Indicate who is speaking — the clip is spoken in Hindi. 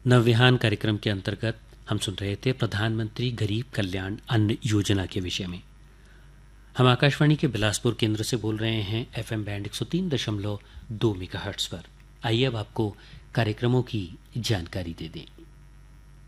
Speaker 1: नवविहान कार्यक्रम के अंतर्गत हम सुन रहे थे प्रधानमंत्री गरीब कल्याण अन्न योजना के विषय में। हम आकाशवाणी के बिलासपुर केंद्र से बोल रहे हैं FM बैंड 103.2 मेगाहर्ट्ज पर। आइए अब आपको कार्यक्रमों की जानकारी दे दें।